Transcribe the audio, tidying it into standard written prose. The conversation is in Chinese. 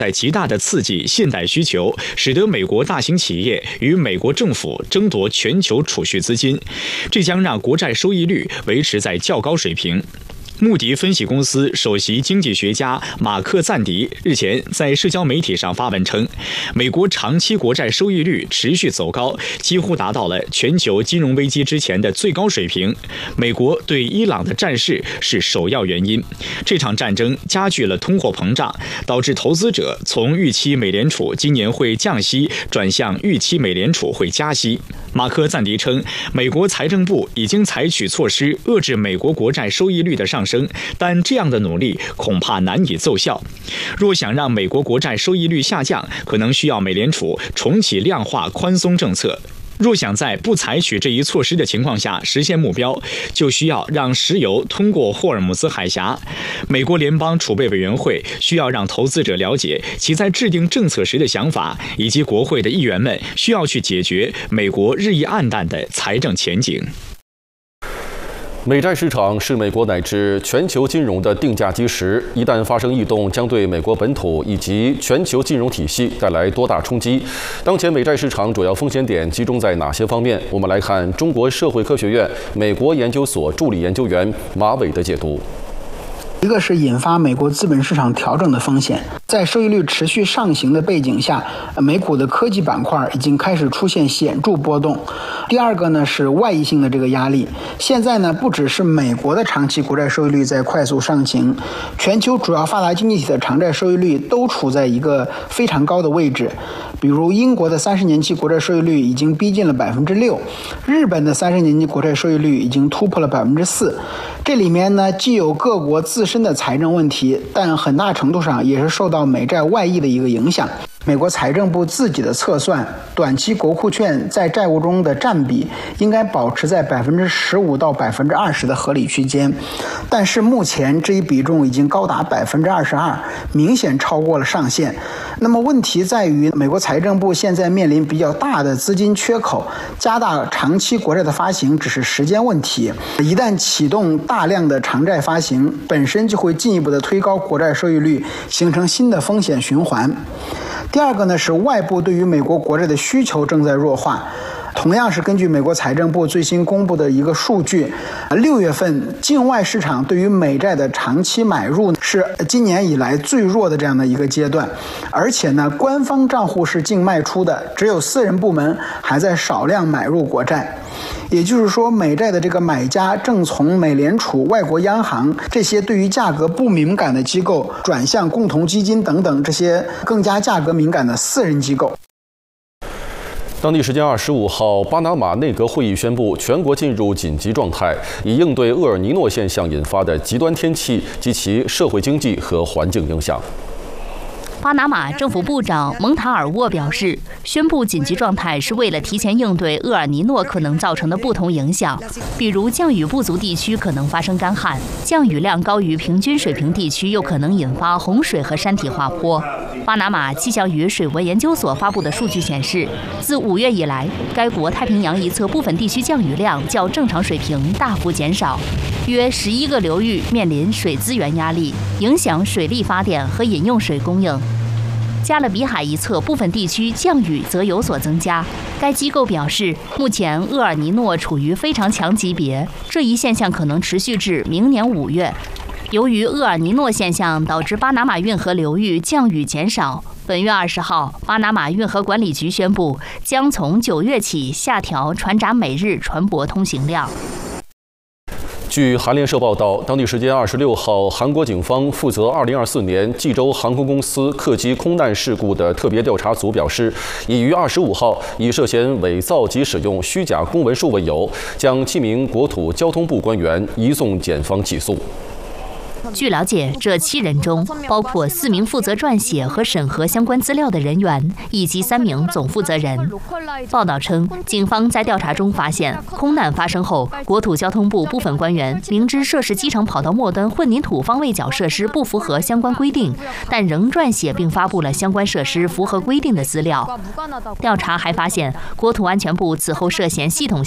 在极大地刺激现代需求，使得美国大型企业与美国政府争夺全球储蓄资金，这将让国债收益率维持在较高水平。穆迪分析公司首席经济学家马克·赞迪日前在社交媒体上发文称，美国长期国债收益率持续走高，几乎达到了全球金融危机之前的最高水平。美国对伊朗的战事是首要原因，这场战争加剧了通货膨胀，导致投资者从预期美联储今年会降息转向预期美联储会加息。马克·赞迪称，美国财政部已经采取措施遏制美国国债收益率的上升，但这样的努力恐怕难以奏效。若想让美国国债收益率下降，可能需要美联储重启量化宽松政策。若想在不采取这一措施的情况下实现目标，就需要让石油通过霍尔木兹海峡。美国联邦储备委员会需要让投资者了解其在制定政策时的想法，以及国会的议员们需要去解决美国日益暗淡的财政前景。 美债市场是美国乃至全球金融的定价基石，一旦发生异动，将对美国本土以及全球金融体系带来多大冲击？当前美债市场主要风险点集中在哪些方面？我们来看中国社会科学院美国研究所助理研究员马伟的解读。 一个是引发美国资本市场调整的风险，在收益率持续上行的背景下，美股的科技板块已经开始出现显著波动。第二个呢是外溢性的这个压力，现在呢不只是美国的长期国债收益率在快速上行，全球主要发达经济体的长债收益率都处在一个非常高的位置。比如英国的30年期国债收益率已经逼近了6%，日本的30年期国债收益率已经突破了4%。这里面呢既有各国自身的财政问题，但很大程度上也是受到美债外溢的一个影响。美国财政部自己的测算，短期国库券在债务中的占比应该保持在15%到20%的合理区间，但是目前这一比重已经高达22%，明显超过了上限。那么问题在于，美国财政部现在面临比较大的资金缺口，加大长期国债的发行只是时间问题。一旦启动大量的长债发行，本身就会进一步的推高国债收益率，形成新的风险循环。第二个呢是外部对于美国国债的需求正在弱化。同样是根据美国财政部最新公布的一个数据，6月份境外市场对于美债的长期买入是今年以来最弱的这样的一个阶段，而且呢官方账户是净卖出的，只有私人部门还在少量买入国债。也就是说，美债的这个买家正从美联储、外国央行这些对于价格不敏感的机构转向共同基金等等这些更加价格敏感的私人机构。 当地时间25号，巴拿马内阁会议宣布全国进入紧急状态，以应对厄尔尼诺现象引发的极端天气及其社会经济和环境影响。 巴拿马政府部长蒙塔尔沃表示，宣布紧急状态是为了提前应对厄尔尼诺可能造成的不同影响，比如降雨不足地区可能发生干旱，降雨量高于平均水平地区又可能引发洪水和山体滑坡。巴拿马气象与水文研究所发布的数据显示，自5月以来，该国太平洋一侧部分地区降雨量较正常水平大幅减少，约11个流域面临水资源压力，影响水力发电和饮用水供应。加勒比海一侧部分地区降雨则有所增加。该机构表示，目前厄尔尼诺处于非常强级别，这一现象可能持续至明年5月。由于厄尔尼诺现象导致巴拿马运河流域降雨减少，本月20号，巴拿马运河管理局宣布将从9月起下调船闸每日船舶通行量。 据韩联社报道，当地时间26号，韩国警方负责2024年济州航空公司客机空难事故的特别调查组表示，已于25号以涉嫌伪造及使用虚假公文书为由，将7名国土交通部官员移送检方起诉。 据了解，这7人中包括4名负责撰写和审核相关资料的人员，以及3名总负责人。报道称，警方在调查中发现，空难发生后，国土交通部部分官员明知涉事机场跑道末端混凝土方位角设施不符合相关规定，但仍撰写并发布了相关设施符合规定的资料。调查还发现，国土安全部此后涉嫌系统